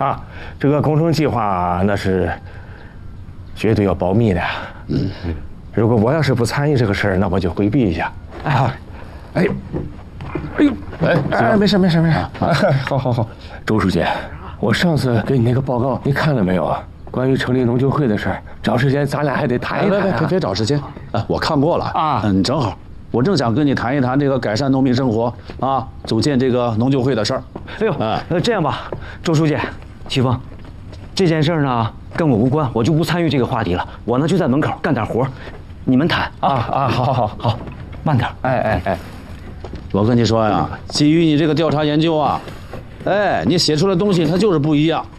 啊，这个工程计划那是绝对要保密的呀。如果我要是不参与这个事儿，那我就回避一下。哎呦，没事。好，周书记，我上次给你那个报告，你看了没有啊？关于成立农救会的事儿，找时间咱俩还得谈一谈。 别找时间，我看过了啊。正好，我正想跟你谈一谈这个改善农民生活啊，组建这个农救会的事儿。 哎呦，这样吧，周书记，启峰，这件事儿呢跟我无关，我就不参与这个话题了。我呢就在门口干点活，你们谈啊。好，慢点。哎， 我跟你说呀，基于你这个调查研究啊，你写出来的东西它就是不一样。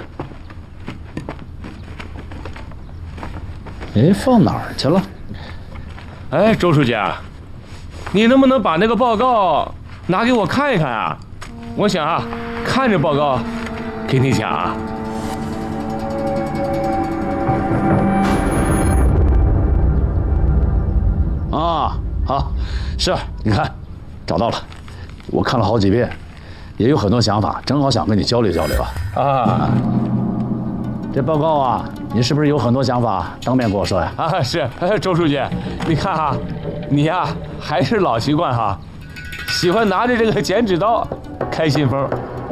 放哪儿去了？ 哎，周书记啊，你能不能把那个报告拿给我看一看啊？我想啊，看着报告给你讲啊。 好，是，你看，找到了，我看了好几遍，也有很多想法，正好想跟你交流交流啊。这报告啊，你是不是有很多想法？当面跟我说呀？ 是，周书记，你看哈，你呀还是老习惯哈，喜欢拿着这个剪纸刀开信封。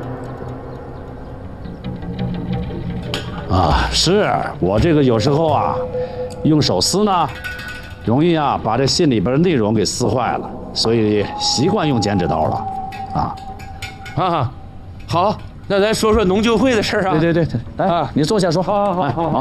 是我这个有时候啊，用手撕呢，容易啊把这信里边的内容给撕坏了，所以习惯用剪纸刀了。 好。那咱说说农救会的事儿啊。 对，来你坐下说。好。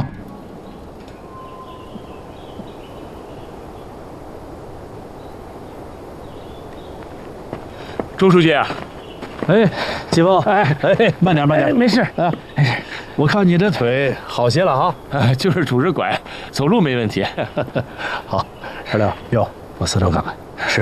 周书记， 启峰，慢点， 没事我看你这腿好些了哈。 就是拄着拐，走路没问题。 好，石榴，我四周看看。 是。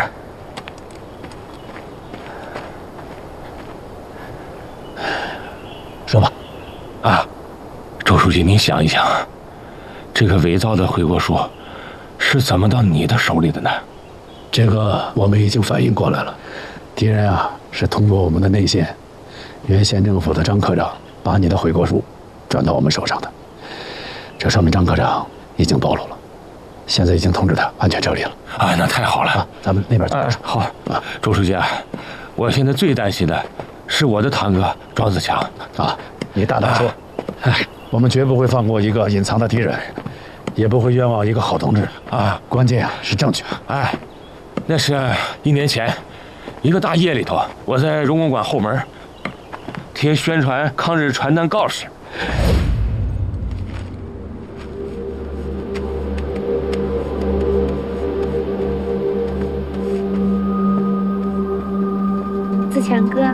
说吧。 周书记，您想一想，这个伪造的悔过书是怎么到你的手里的呢？ 这个我们已经反应过来了，敌人啊是通过我们的内线，原县政府的张科长把你的悔过书转到我们手上的，这说明张科长已经暴露了，现在已经通知他安全撤离了。 那太好了， 咱们那边走。 好周书记我现在最担心的是我的堂哥庄子强你大胆说，我们绝不会放过一个隐藏的敌人，也不会冤枉一个好同志关键是证据。 那是1年前一个大夜里头，我在荣公馆后门贴宣传抗日传单告示。 自强哥，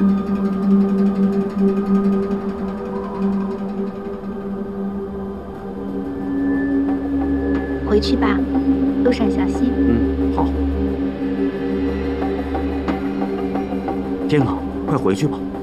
回去吧，路上小心。 好。天啊，快回去吧。